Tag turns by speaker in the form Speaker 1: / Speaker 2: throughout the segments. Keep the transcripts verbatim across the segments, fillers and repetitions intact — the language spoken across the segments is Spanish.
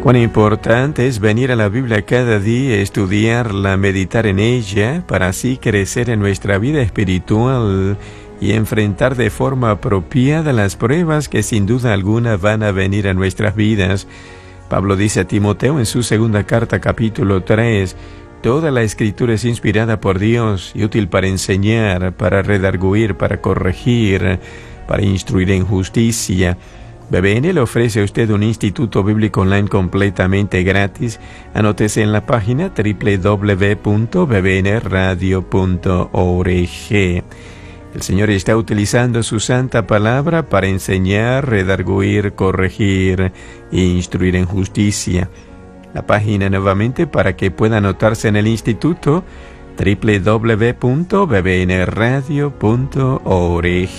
Speaker 1: Cuán importante es venir a la Biblia cada día, estudiarla, meditar en ella, para así crecer en nuestra vida espiritual y enfrentar de forma apropiada las pruebas que sin duda alguna van a venir a nuestras vidas. Pablo dice a Timoteo en su segunda carta, capítulo tres, toda la Escritura es inspirada por Dios y útil para enseñar, para redarguir, para corregir, para instruir en justicia. B B N le ofrece a usted un instituto bíblico online completamente gratis. Anótese en la página doble u doble u doble u punto b b n radio punto org. El Señor está utilizando su santa palabra para enseñar, redarguir, corregir e instruir en justicia. La página nuevamente para que pueda anotarse en el instituto, doble u doble u doble u punto b b n radio punto org.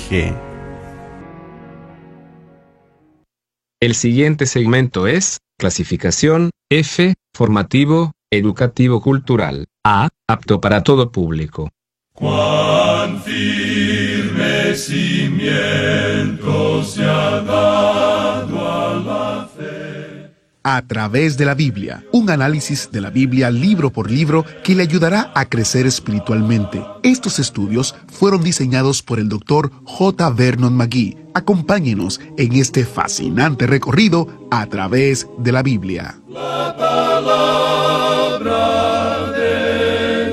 Speaker 2: El siguiente segmento es clasificación F, formativo, educativo cultural. A, apto para todo público.
Speaker 3: Cuán firme cimiento se ha dado a la fe.
Speaker 4: A través de la Biblia, un análisis de la Biblia libro por libro que le ayudará a crecer espiritualmente. Estos estudios fueron diseñados por el doctor J. Vernon McGee. Acompáñenos en este fascinante recorrido a través de la Biblia.
Speaker 3: La palabra de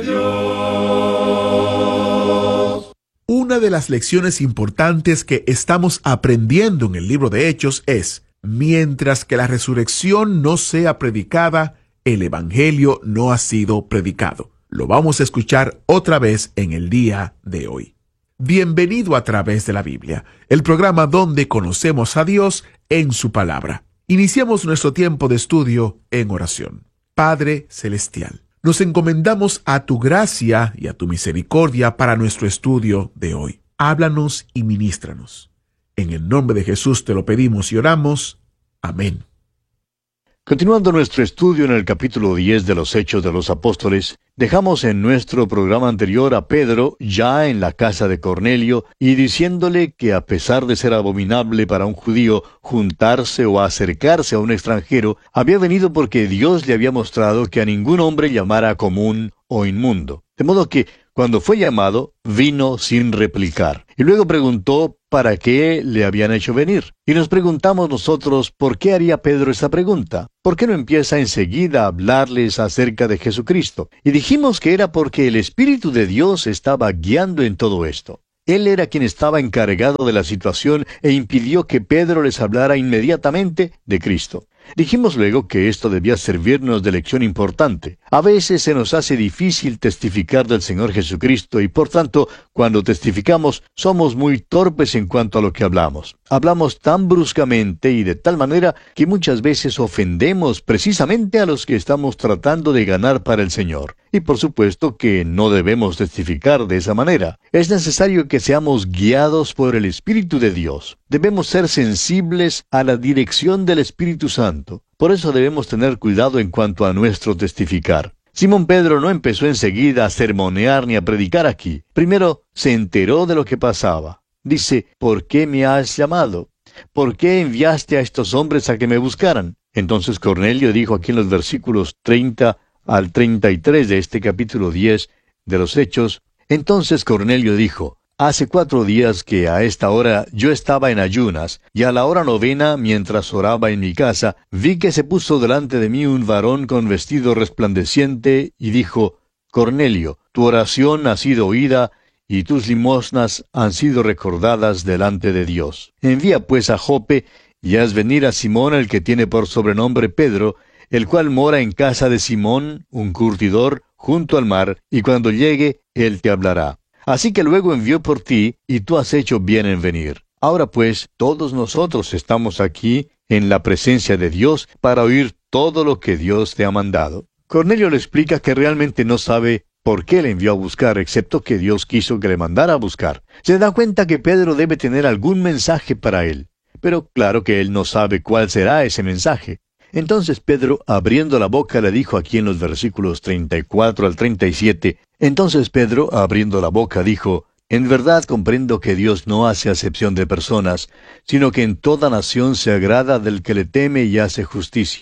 Speaker 3: Dios.
Speaker 4: Una de las lecciones importantes que estamos aprendiendo en el libro de Hechos es: mientras que la resurrección no sea predicada, el Evangelio no ha sido predicado. Lo vamos a escuchar otra vez en el día de hoy. Bienvenido a Través de la Biblia, el programa donde conocemos a Dios en su palabra. Iniciamos nuestro tiempo de estudio en oración. Padre Celestial, nos encomendamos a tu gracia y a tu misericordia para nuestro estudio de hoy. Háblanos y ministranos. En el nombre de Jesús te lo pedimos y oramos. Amén.
Speaker 5: Continuando nuestro estudio en el capítulo diez de los Hechos de los Apóstoles, dejamos en nuestro programa anterior a Pedro ya en la casa de Cornelio y diciéndole que a pesar de ser abominable para un judío juntarse o acercarse a un extranjero, había venido porque Dios le había mostrado que a ningún hombre llamara común o inmundo. De modo que, cuando fue llamado, vino sin replicar. Y luego preguntó para qué le habían hecho venir. Y nos preguntamos nosotros, ¿por qué haría Pedro esa pregunta? ¿Por qué no empieza enseguida a hablarles acerca de Jesucristo? Y dijimos que era porque el Espíritu de Dios estaba guiando en todo esto. Él era quien estaba encargado de la situación e impidió que Pedro les hablara inmediatamente de Cristo. Dijimos luego que esto debía servirnos de lección importante. A veces se nos hace difícil testificar del Señor Jesucristo y por tanto, cuando testificamos, somos muy torpes en cuanto a lo que hablamos. Hablamos tan bruscamente y de tal manera que muchas veces ofendemos precisamente a los que estamos tratando de ganar para el Señor. Y por supuesto que no debemos testificar de esa manera. Es necesario que seamos guiados por el Espíritu de Dios. Debemos ser sensibles a la dirección del Espíritu Santo. Por eso debemos tener cuidado en cuanto a nuestro testificar. Simón Pedro no empezó enseguida a sermonear ni a predicar aquí. Primero se enteró de lo que pasaba. Dice, ¿por qué me has llamado? ¿Por qué enviaste a estos hombres a que me buscaran? Entonces Cornelio dijo aquí en los versículos treinta al treinta y tres de este capítulo diez de los Hechos. Entonces Cornelio dijo, hace cuatro días que a esta hora yo estaba en ayunas, y a la hora novena, mientras oraba en mi casa, vi que se puso delante de mí un varón con vestido resplandeciente, y dijo, Cornelio, tu oración ha sido oída, y tus limosnas han sido recordadas delante de Dios. Envía pues a Jope, y haz venir a Simón, el que tiene por sobrenombre Pedro, el cual mora en casa de Simón, un curtidor, junto al mar, y cuando llegue, él te hablará. Así que luego envió por ti, y tú has hecho bien en venir. Ahora pues, todos nosotros estamos aquí, en la presencia de Dios, para oír todo lo que Dios te ha mandado. Cornelio le explica que realmente no sabe por qué le envió a buscar, excepto que Dios quiso que le mandara a buscar. Se da cuenta que Pedro debe tener algún mensaje para él. Pero claro que él no sabe cuál será ese mensaje. Entonces Pedro, abriendo la boca, le dijo aquí en los versículos treinta y cuatro al treinta y siete, entonces Pedro, abriendo la boca, dijo, en verdad comprendo que Dios no hace acepción de personas, sino que en toda nación se agrada del que le teme y hace justicia.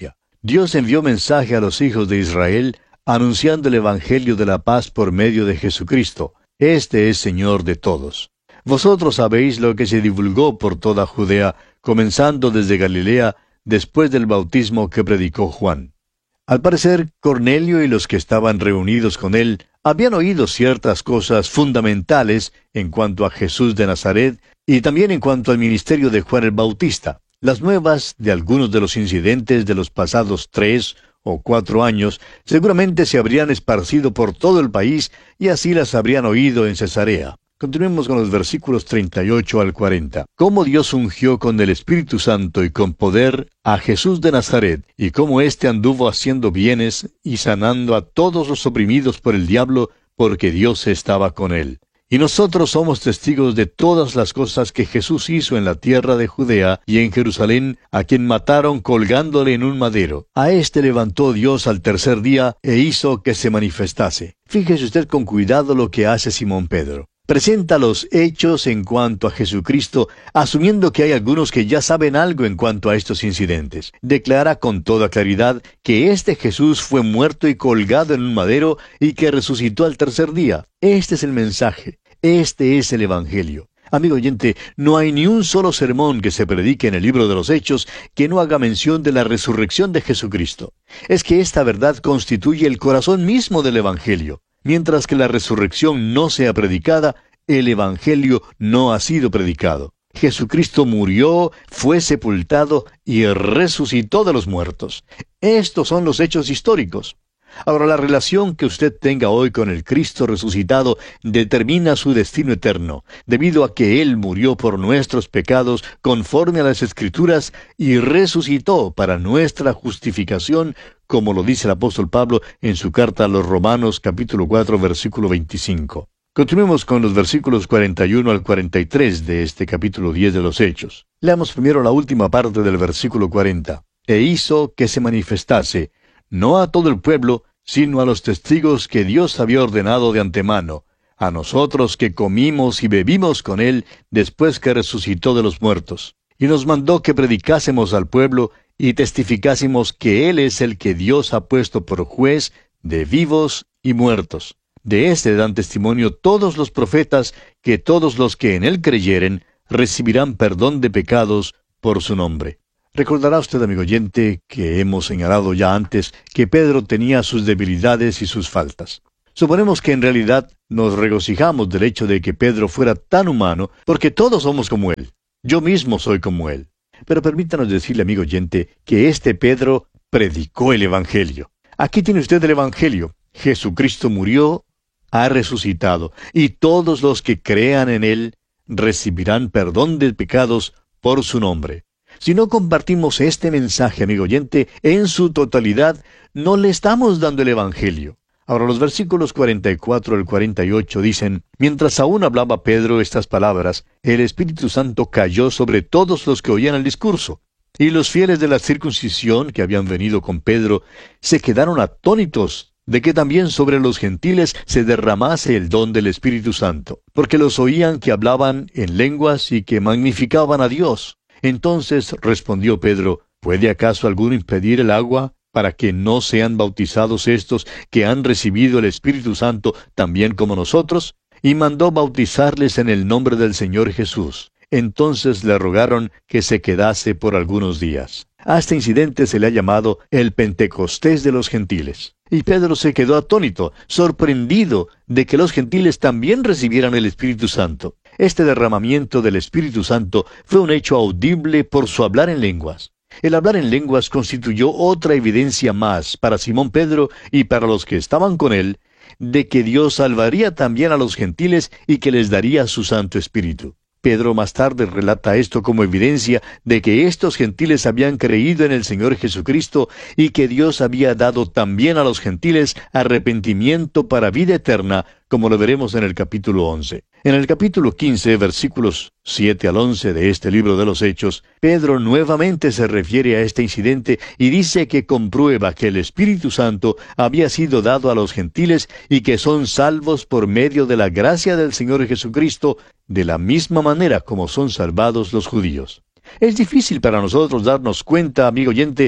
Speaker 5: Dios envió mensaje a los hijos de Israel, anunciando el Evangelio de la paz por medio de Jesucristo. Este es Señor de todos. Vosotros sabéis lo que se divulgó por toda Judea, comenzando desde Galilea, después del bautismo que predicó Juan. Al parecer, Cornelio y los que estaban reunidos con él habían oído ciertas cosas fundamentales en cuanto a Jesús de Nazaret y también en cuanto al ministerio de Juan el Bautista. Las nuevas de algunos de los incidentes de los pasados tres o cuatro años seguramente se habrían esparcido por todo el país y así las habrían oído en Cesarea. Continuemos con los versículos treinta y ocho al cuarenta. Cómo Dios ungió con el Espíritu Santo y con poder a Jesús de Nazaret, y cómo éste anduvo haciendo bienes y sanando a todos los oprimidos por el diablo, porque Dios estaba con él. Y nosotros somos testigos de todas las cosas que Jesús hizo en la tierra de Judea y en Jerusalén, a quien mataron colgándole en un madero. A éste levantó Dios al tercer día e hizo que se manifestase. Fíjese usted con cuidado lo que hace Simón Pedro. Presenta los hechos en cuanto a Jesucristo, asumiendo que hay algunos que ya saben algo en cuanto a estos incidentes. Declara con toda claridad que este Jesús fue muerto y colgado en un madero y que resucitó al tercer día. Este es el mensaje. Este es el Evangelio. Amigo oyente, no hay ni un solo sermón que se predique en el libro de los Hechos que no haga mención de la resurrección de Jesucristo. Es que esta verdad constituye el corazón mismo del Evangelio. Mientras que la resurrección no sea predicada, el Evangelio no ha sido predicado. Jesucristo murió, fue sepultado y resucitó de los muertos. Estos son los hechos históricos. Ahora, la relación que usted tenga hoy con el Cristo resucitado determina su destino eterno, debido a que Él murió por nuestros pecados conforme a las Escrituras y resucitó para nuestra justificación, como lo dice el apóstol Pablo en su carta a los Romanos capítulo cuatro versículo veinticinco. Continuemos con los versículos cuarenta y uno al cuarenta y tres de este capítulo diez de los Hechos. Leamos primero la última parte del versículo cuarenta. E hizo que se manifestase, no a todo el pueblo, sino a los testigos que Dios había ordenado de antemano, a nosotros que comimos y bebimos con Él después que resucitó de los muertos. Y nos mandó que predicásemos al pueblo y testificásemos que Él es el que Dios ha puesto por juez de vivos y muertos. De éste dan testimonio todos los profetas, que todos los que en Él creyeren recibirán perdón de pecados por su nombre. Recordará usted, amigo oyente, que hemos señalado ya antes que Pedro tenía sus debilidades y sus faltas. Suponemos que en realidad nos regocijamos del hecho de que Pedro fuera tan humano, porque todos somos como él. Yo mismo soy como él. Pero permítanos decirle, amigo oyente, que este Pedro predicó el Evangelio. Aquí tiene usted el Evangelio. Jesucristo murió, ha resucitado, y todos los que crean en Él recibirán perdón de pecados por su nombre. Si no compartimos este mensaje, amigo oyente, en su totalidad, no le estamos dando el Evangelio. Ahora, los versículos cuarenta y cuatro al cuarenta y ocho dicen, mientras aún hablaba Pedro estas palabras, el Espíritu Santo cayó sobre todos los que oían el discurso. Y los fieles de la circuncisión que habían venido con Pedro se quedaron atónitos de que también sobre los gentiles se derramase el don del Espíritu Santo, porque los oían que hablaban en lenguas y que magnificaban a Dios. Entonces respondió Pedro, ¿puede acaso alguno impedir el agua para que no sean bautizados estos que han recibido el Espíritu Santo también como nosotros? Y mandó bautizarles en el nombre del Señor Jesús. Entonces le rogaron que se quedase por algunos días. A este incidente se le ha llamado el Pentecostés de los gentiles. Y Pedro se quedó atónito, sorprendido de que los gentiles también recibieran el Espíritu Santo. Este derramamiento del Espíritu Santo fue un hecho audible por su hablar en lenguas. El hablar en lenguas constituyó otra evidencia más para Simón Pedro y para los que estaban con él, de que Dios salvaría también a los gentiles y que les daría su Santo Espíritu. Pedro más tarde relata esto como evidencia de que estos gentiles habían creído en el Señor Jesucristo y que Dios había dado también a los gentiles arrepentimiento para vida eterna, como lo veremos en el capítulo once. En el capítulo quince, versículos siete al once de este libro de los Hechos, Pedro nuevamente se refiere a este incidente y dice que comprueba que el Espíritu Santo había sido dado a los gentiles y que son salvos por medio de la gracia del Señor Jesucristo, de la misma manera como son salvados los judíos. Es difícil para nosotros darnos cuenta, amigo oyente,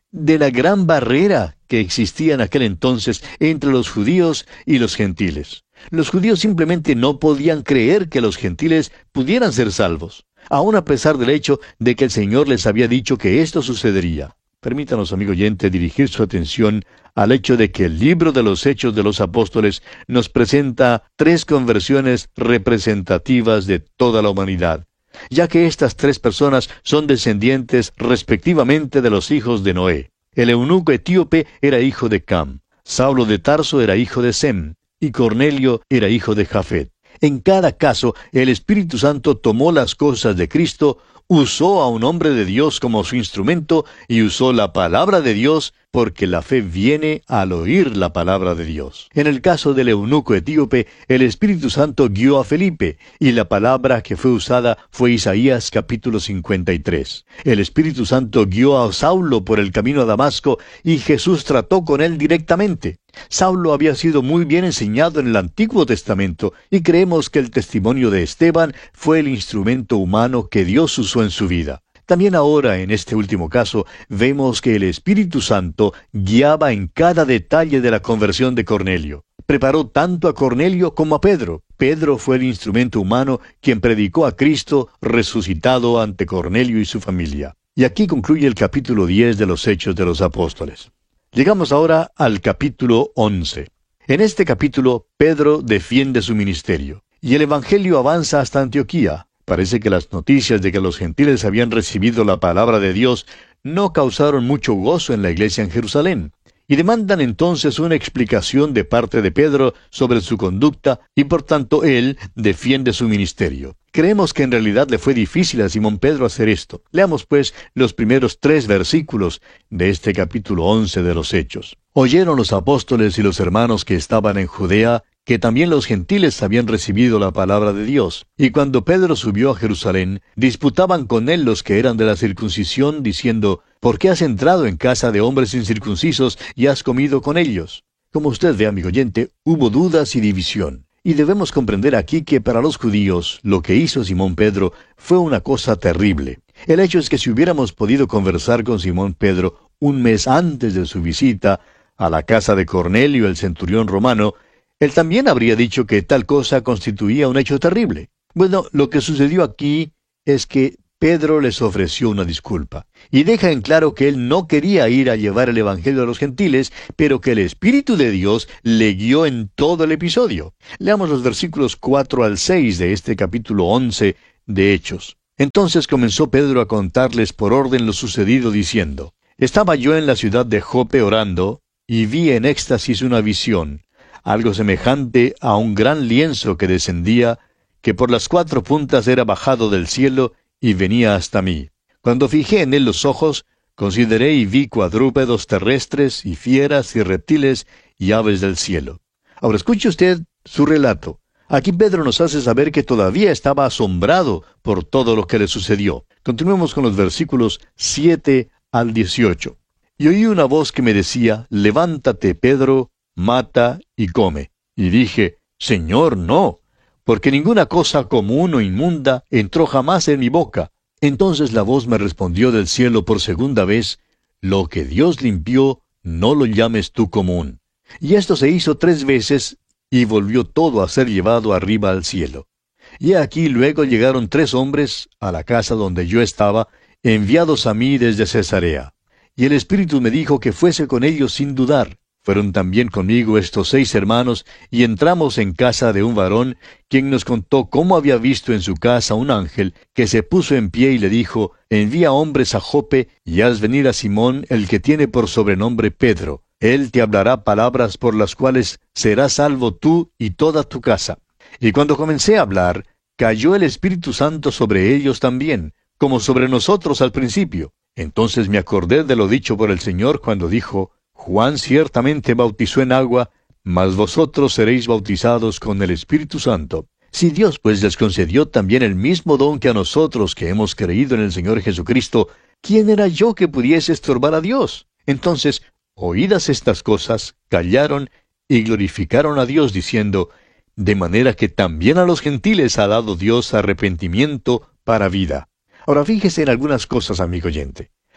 Speaker 5: de la gran barrera que existía en aquel entonces entre los judíos y los gentiles. Los judíos simplemente no podían creer que los gentiles pudieran ser salvos, aun a pesar del hecho de que el Señor les había dicho que esto sucedería. Permítanos, amigo oyente, dirigir su atención al hecho de que el libro de los Hechos de los Apóstoles nos presenta tres conversiones representativas de toda la humanidad, ya que estas tres personas son descendientes respectivamente de los hijos de Noé. El eunuco etíope era hijo de Cam, Saulo de Tarso era hijo de Sem, y Cornelio era hijo de Jafet. En cada caso, el Espíritu Santo tomó las cosas de Cristo, usó a un hombre de Dios como su instrumento y usó la palabra de Dios, porque la fe viene al oír la palabra de Dios. En el caso del eunuco etíope, el Espíritu Santo guió a Felipe, y la palabra que fue usada fue Isaías capítulo cincuenta y tres. El Espíritu Santo guió a Saulo por el camino a Damasco, y Jesús trató con él directamente. Saulo había sido muy bien enseñado en el Antiguo Testamento, y creemos que el testimonio de Esteban fue el instrumento humano que Dios usó en su vida. También ahora, en este último caso, vemos que el Espíritu Santo guiaba en cada detalle de la conversión de Cornelio. Preparó tanto a Cornelio como a Pedro. Pedro fue el instrumento humano quien predicó a Cristo resucitado ante Cornelio y su familia. Y aquí concluye el capítulo diez de los Hechos de los Apóstoles. Llegamos ahora al capítulo once. En este capítulo, Pedro defiende su ministerio, y el Evangelio avanza hasta Antioquía. Parece que las noticias de que los gentiles habían recibido la palabra de Dios no causaron mucho gozo en la iglesia en Jerusalén, y demandan entonces una explicación de parte de Pedro sobre su conducta, y por tanto él defiende su ministerio. Creemos que en realidad le fue difícil a Simón Pedro hacer esto. Leamos pues los primeros tres versículos de este capítulo once de los Hechos. Oyeron los apóstoles y los hermanos que estaban en Judea que también los gentiles habían recibido la palabra de Dios. Y cuando Pedro subió a Jerusalén, disputaban con él los que eran de la circuncisión, diciendo, ¿por qué has entrado en casa de hombres incircuncisos y has comido con ellos? Como usted ve, amigo oyente, hubo dudas y división. Y debemos comprender aquí que para los judíos, lo que hizo Simón Pedro fue una cosa terrible. El hecho es que si hubiéramos podido conversar con Simón Pedro un mes antes de su visita a la casa de Cornelio, el centurión romano, él también habría dicho que tal cosa constituía un hecho terrible. Bueno, lo que sucedió aquí es que Pedro les ofreció una disculpa, y deja en claro que él no quería ir a llevar el Evangelio a los gentiles, pero que el Espíritu de Dios le guió en todo el episodio. Leamos los versículos cuatro al seis de este capítulo once de Hechos. Entonces comenzó Pedro a contarles por orden lo sucedido, diciendo, «Estaba yo en la ciudad de Jope orando, y vi en éxtasis una visión, algo semejante a un gran lienzo que descendía, que por las cuatro puntas era bajado del cielo y venía hasta mí. Cuando fijé en él los ojos, consideré y vi cuadrúpedos terrestres y fieras y reptiles y aves del cielo». Ahora escuche usted su relato. Aquí Pedro nos hace saber que todavía estaba asombrado por todo lo que le sucedió. Continuemos con los versículos siete al dieciocho. «Y oí una voz que me decía, levántate, Pedro, mata y come. Y dije, Señor, no, porque ninguna cosa común o inmunda entró jamás en mi boca. Entonces la voz me respondió del cielo por segunda vez, lo que Dios limpió, no lo llames tú común. Y esto se hizo tres veces, y volvió todo a ser llevado arriba al cielo. Y aquí luego llegaron tres hombres a la casa donde yo estaba, enviados a mí desde Cesarea. Y el Espíritu me dijo que fuese con ellos sin dudar. Fueron también conmigo estos seis hermanos, y entramos en casa de un varón, quien nos contó cómo había visto en su casa un ángel, que se puso en pie y le dijo, envía hombres a Jope, y haz venir a Simón, el que tiene por sobrenombre Pedro. Él te hablará palabras por las cuales serás salvo tú y toda tu casa. Y cuando comencé a hablar, cayó el Espíritu Santo sobre ellos también, como sobre nosotros al principio. Entonces me acordé de lo dicho por el Señor cuando dijo, Juan ciertamente bautizó en agua, mas vosotros seréis bautizados con el Espíritu Santo. Si Dios pues les concedió también el mismo don que a nosotros que hemos creído en el Señor Jesucristo, ¿quién era yo que pudiese estorbar a Dios? Entonces, oídas estas cosas, callaron y glorificaron a Dios diciendo, de manera que también a los gentiles ha dado Dios arrepentimiento para vida. Ahora fíjese en algunas cosas, amigo oyente.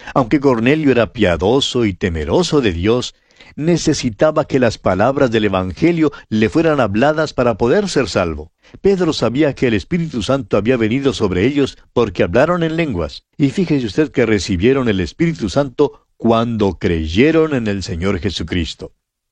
Speaker 5: Aunque Cornelio era piadoso y temeroso de Dios, necesitaba que las palabras del Evangelio le fueran habladas para poder ser salvo. Pedro sabía que el Espíritu Santo había venido sobre ellos porque hablaron en lenguas. Y fíjese usted que recibieron el Espíritu Santo cuando creyeron en el Señor Jesucristo.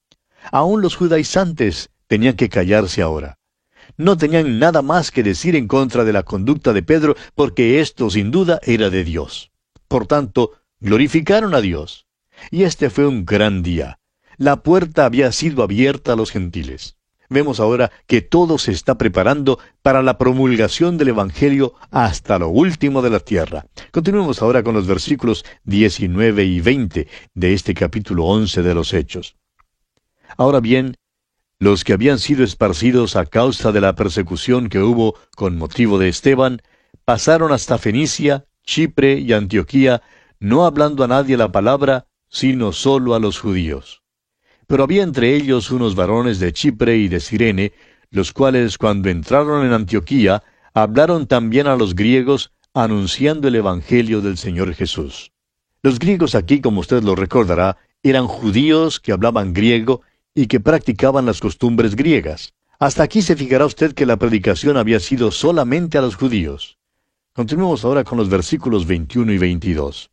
Speaker 5: Aún los judaizantes tenían que callarse ahora. No tenían nada más que decir en contra de la conducta de Pedro, porque esto sin duda era de Dios. Por tanto, glorificaron a Dios. Y este fue un gran día. La puerta había sido abierta a los gentiles. Vemos ahora que todo se está preparando para la promulgación del Evangelio hasta lo último de la tierra. Continuemos ahora con los versículos diecinueve y veinte de este capítulo once de los Hechos. Ahora bien, los que habían sido esparcidos a causa de la persecución que hubo con motivo de Esteban, pasaron hasta Fenicia, Chipre y Antioquía, no hablando a nadie la palabra, sino solo a los judíos. Pero había entre ellos unos varones de Chipre y de Cirene, los cuales cuando entraron en Antioquía, hablaron también a los griegos, anunciando el Evangelio del Señor Jesús. Los griegos aquí, como usted lo recordará, eran judíos que hablaban griego y que practicaban las costumbres griegas. Hasta aquí se fijará usted que la predicación había sido solamente a los judíos. Continuemos ahora con los versículos veintiuno y veintidós.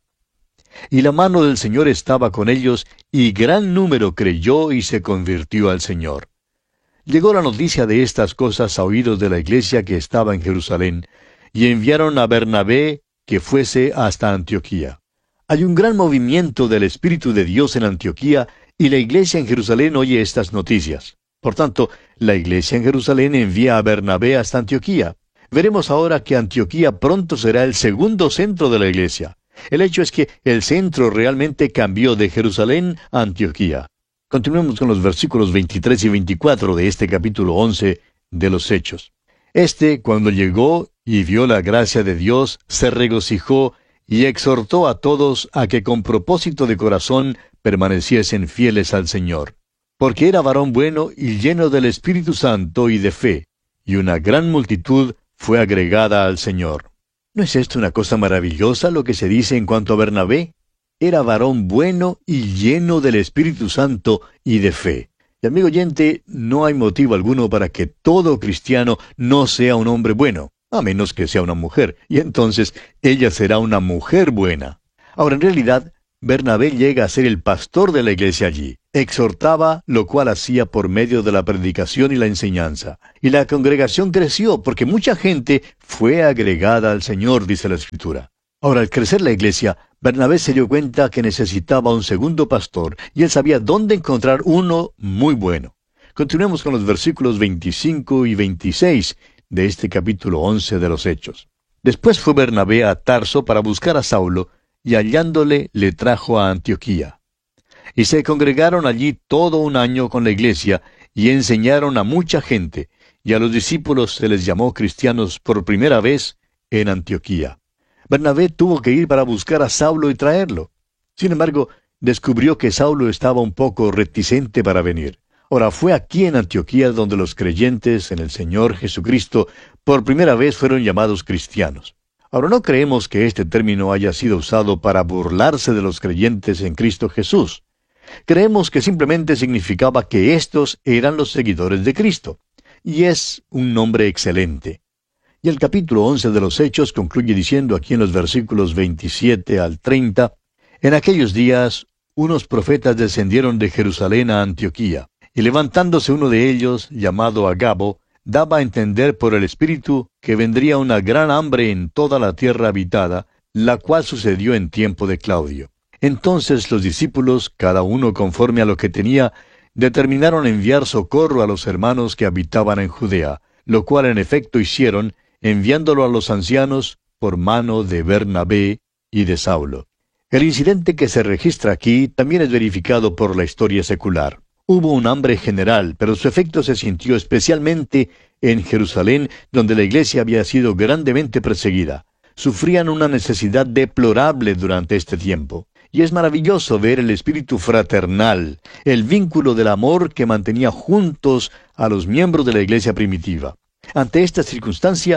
Speaker 5: Y la mano del Señor estaba con ellos, y gran número creyó y se convirtió al Señor. Llegó la noticia de estas cosas a oídos de la iglesia que estaba en Jerusalén, y enviaron a Bernabé que fuese hasta Antioquía. Hay un gran movimiento del Espíritu de Dios en Antioquía, y la iglesia en Jerusalén oye estas noticias. Por tanto, la iglesia en Jerusalén envía a Bernabé hasta Antioquía. Veremos ahora que Antioquía pronto será el segundo centro de la iglesia. El hecho es que el centro realmente cambió de Jerusalén a Antioquía. Continuemos con los versículos veintitrés y veinticuatro de este capítulo once de los Hechos. Este, cuando llegó y vio la gracia de Dios, se regocijó y exhortó a todos a que con propósito de corazón permaneciesen fieles al Señor. Porque era varón bueno y lleno del Espíritu Santo y de fe, y una gran multitud fue agregada al Señor. ¿No es esto una cosa maravillosa lo que se dice en cuanto a Bernabé? Era varón bueno y lleno del Espíritu Santo y de fe. Y amigo oyente, no hay motivo alguno para que todo cristiano no sea un hombre bueno, a menos que sea una mujer, y entonces ella será una mujer buena. Ahora, en realidad, Bernabé llega a ser el pastor de la iglesia allí. Exhortaba, lo cual hacía por medio de la predicación y la enseñanza. Y la congregación creció, porque mucha gente fue agregada al Señor, dice la Escritura. Ahora, al crecer la iglesia, Bernabé se dio cuenta que necesitaba un segundo pastor, y él sabía dónde encontrar uno muy bueno. Continuemos con los versículos veinticinco y veintiséis de este capítulo once de los Hechos. Después fue Bernabé a Tarso para buscar a Saulo, y hallándole le trajo a Antioquía. Y se congregaron allí todo un año con la iglesia, y enseñaron a mucha gente, y a los discípulos se les llamó cristianos por primera vez en Antioquía. Bernabé tuvo que ir para buscar a Saulo y traerlo. Sin embargo, descubrió que Saulo estaba un poco reticente para venir. Ahora fue aquí en Antioquía donde los creyentes en el Señor Jesucristo por primera vez fueron llamados cristianos. Ahora, no creemos que este término haya sido usado para burlarse de los creyentes en Cristo Jesús. Creemos que simplemente significaba que éstos eran los seguidores de Cristo. Y es un nombre excelente. Y el capítulo once de los Hechos concluye diciendo aquí en los versículos veintisiete al treinta, en aquellos días unos profetas descendieron de Jerusalén a Antioquía, y levantándose uno de ellos, llamado Agabo, daba a entender por el Espíritu que vendría una gran hambre en toda la tierra habitada, la cual sucedió en tiempo de Claudio. Entonces los discípulos, cada uno conforme a lo que tenía, determinaron enviar socorro a los hermanos que habitaban en Judea, lo cual en efecto hicieron, enviándolo a los ancianos por mano de Bernabé y de Saulo. El incidente que se registra aquí también es verificado por la historia secular. Hubo un hambre general, pero su efecto se sintió especialmente en Jerusalén, donde la iglesia había sido grandemente perseguida. Sufrían una necesidad deplorable durante este tiempo. Y es maravilloso ver el espíritu fraternal, el vínculo del amor que mantenía juntos a los miembros de la iglesia primitiva. Ante esta circunstancia,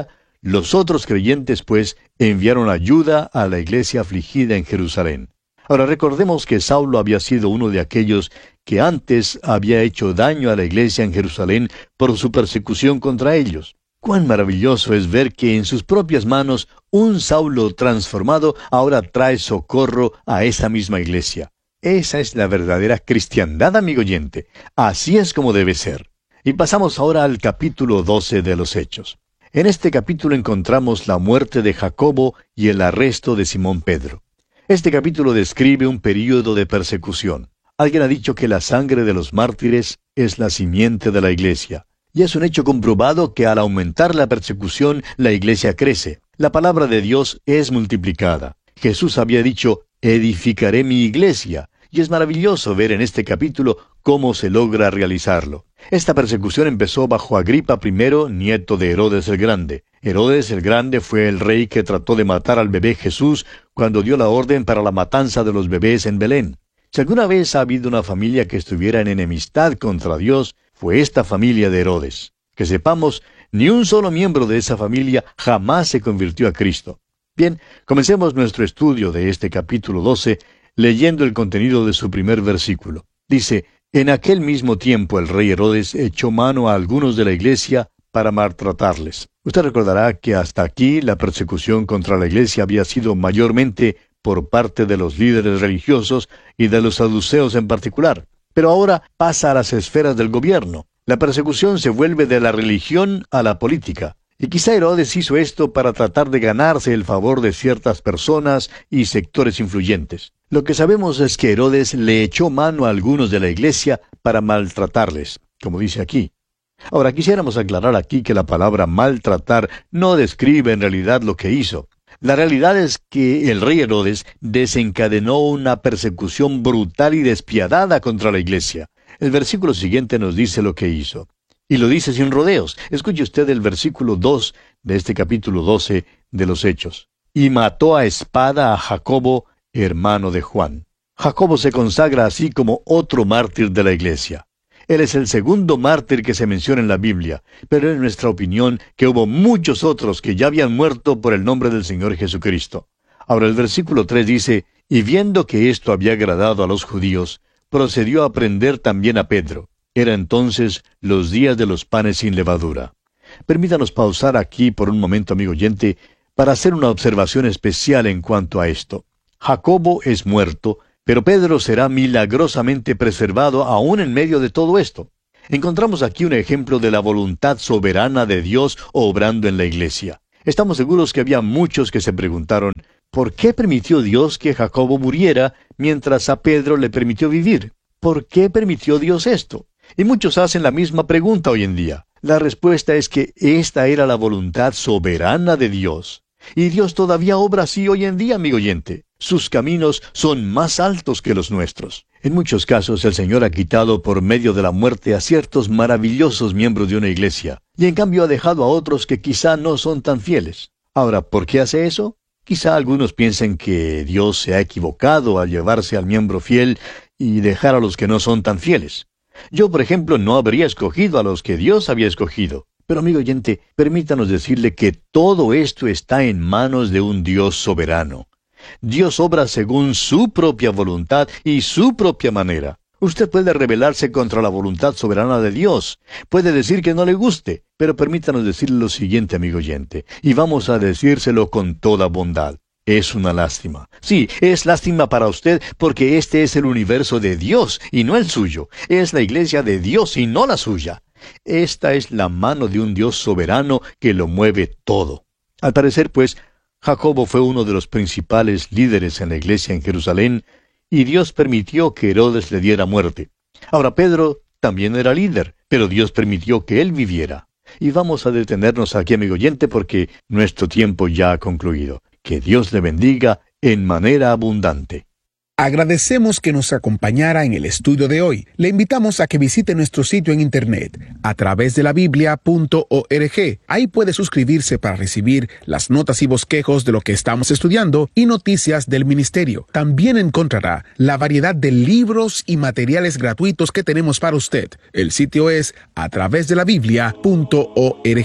Speaker 5: Los otros creyentes, pues, enviaron ayuda a la iglesia afligida en Jerusalén. Ahora recordemos que Saulo había sido uno de aquellos que antes había hecho daño a la iglesia en Jerusalén por su persecución contra ellos. Cuán maravilloso es ver que en sus propias manos un Saulo transformado ahora trae socorro a esa misma iglesia. Esa es la verdadera cristiandad, amigo oyente. Así es como debe ser. Y pasamos ahora al capítulo doce de los Hechos. En este capítulo encontramos la muerte de Jacobo y el arresto de Simón Pedro. Este capítulo describe un período de persecución. Alguien ha dicho que la sangre de los mártires es la simiente de la iglesia. Y es un hecho comprobado que al aumentar la persecución, la iglesia crece. La palabra de Dios es multiplicada. Jesús había dicho, edificaré mi iglesia. Y es maravilloso ver en este capítulo cómo se logra realizarlo. Esta persecución empezó bajo Agripa primero, nieto de Herodes el Grande. Herodes el Grande fue el rey que trató de matar al bebé Jesús cuando dio la orden para la matanza de los bebés en Belén. Si alguna vez ha habido una familia que estuviera en enemistad contra Dios, fue esta familia de Herodes. Que sepamos, ni un solo miembro de esa familia jamás se convirtió a Cristo. Bien, comencemos nuestro estudio de este capítulo doce, leyendo el contenido de su primer versículo. Dice, en aquel mismo tiempo el rey Herodes echó mano a algunos de la iglesia para maltratarles. Usted recordará que hasta aquí la persecución contra la iglesia había sido mayormente por parte de los líderes religiosos y de los saduceos en particular. Pero ahora pasa a las esferas del gobierno. La persecución se vuelve de la religión a la política. Y quizá Herodes hizo esto para tratar de ganarse el favor de ciertas personas y sectores influyentes. Lo que sabemos es que Herodes le echó mano a algunos de la iglesia para maltratarles, como dice aquí. Ahora, quisiéramos aclarar aquí que la palabra maltratar no describe en realidad lo que hizo. La realidad es que el rey Herodes desencadenó una persecución brutal y despiadada contra la iglesia. El versículo siguiente nos dice lo que hizo. Y lo dice sin rodeos. Escuche usted el versículo dos de este capítulo doce de los Hechos. Y mató a espada a Jacobo, hermano de Juan. Jacobo se consagra así como otro mártir de la iglesia. Él es el segundo mártir que se menciona en la Biblia, pero es nuestra opinión que hubo muchos otros que ya habían muerto por el nombre del Señor Jesucristo. Ahora el versículo tres dice, y viendo que esto había agradado a los judíos, procedió a prender también a Pedro. Era entonces los días de los panes sin levadura. Permítanos pausar aquí por un momento, amigo oyente, para hacer una observación especial en cuanto a esto. Jacobo es muerto, pero Pedro será milagrosamente preservado aún en medio de todo esto. Encontramos aquí un ejemplo de la voluntad soberana de Dios obrando en la iglesia. Estamos seguros que había muchos que se preguntaron, ¿por qué permitió Dios que Jacobo muriera mientras a Pedro le permitió vivir? ¿Por qué permitió Dios esto? Y muchos hacen la misma pregunta hoy en día. La respuesta es que esta era la voluntad soberana de Dios. Y Dios todavía obra así hoy en día, amigo oyente. Sus caminos son más altos que los nuestros. En muchos casos el Señor ha quitado por medio de la muerte a ciertos maravillosos miembros de una iglesia, y en cambio ha dejado a otros que quizá no son tan fieles. Ahora, ¿por qué hace eso? Quizá algunos piensen que Dios se ha equivocado al llevarse al miembro fiel y dejar a los que no son tan fieles. Yo, por ejemplo, no habría escogido a los que Dios había escogido. Pero, amigo oyente, permítanos decirle que todo esto está en manos de un Dios soberano. Dios obra según su propia voluntad y su propia manera. Usted puede rebelarse contra la voluntad soberana de Dios. Puede decir que no le guste, pero permítanos decirle lo siguiente, amigo oyente, y vamos a decírselo con toda bondad. Es una lástima. Sí, es lástima para usted porque este es el universo de Dios y no el suyo. Es la iglesia de Dios y no la suya. Esta es la mano de un Dios soberano que lo mueve todo. Al parecer, pues, Jacobo fue uno de los principales líderes en la iglesia en Jerusalén, y Dios permitió que Herodes le diera muerte. Ahora, Pedro también era líder, pero Dios permitió que él viviera. Y vamos a detenernos aquí, amigo oyente, porque nuestro tiempo ya ha concluido. Que Dios le bendiga en manera abundante.
Speaker 6: Agradecemos que nos acompañara en el estudio de hoy. Le invitamos a que visite nuestro sitio en internet a través de la biblia punto org. Ahí puede suscribirse para recibir las notas y bosquejos de lo que estamos estudiando y noticias del ministerio. También encontrará la variedad de libros y materiales gratuitos que tenemos para usted. El sitio es a través de la biblia punto org.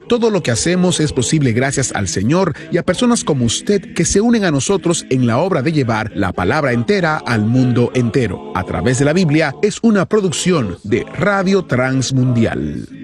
Speaker 6: Todo lo que hacemos es posible gracias al Señor y a personas como usted que se unen a nosotros en la obra de llevar la palabra entera al mundo entero. A través de la Biblia es una producción de Radio Transmundial.